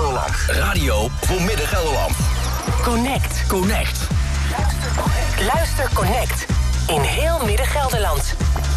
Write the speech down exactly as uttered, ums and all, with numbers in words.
Midden-Gelderland. Radio voor Midden-Gelderland. Connect. Connect. Luister Connect. In heel Midden-Gelderland.